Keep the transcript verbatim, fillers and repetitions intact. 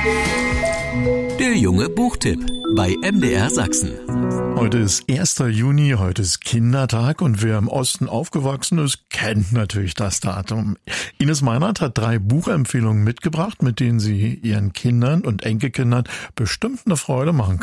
Der junge Buchtipp bei M D R Sachsen. Heute ist erster Juni, heute ist Kindertag und wer im Osten aufgewachsen ist, kennt natürlich das Datum. Ines Meinert hat drei Buchempfehlungen mitgebracht, mit denen Sie Ihren Kindern und Enkelkindern bestimmt eine Freude machen können.